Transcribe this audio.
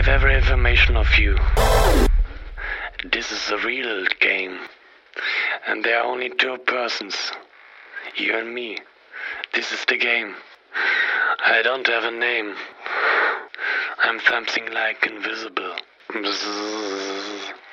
have every information of you. This is a real game. And there are only two persons. You and me. This is the game. I don't have a name. I'm something like invisible. Bzzz.